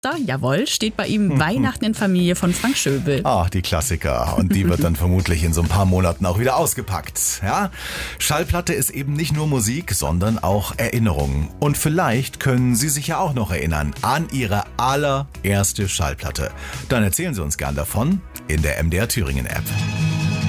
Da, jawohl, steht bei ihm Weihnachten in Familie von Frank Schöbel. Ach, die Klassiker. Und die wird dann vermutlich in so ein paar Monaten auch wieder ausgepackt. Ja? Schallplatte ist eben nicht nur Musik, sondern auch Erinnerungen. Und vielleicht können Sie sich ja auch noch erinnern an Ihre allererste Schallplatte. Dann erzählen Sie uns gern davon in der MDR Thüringen App.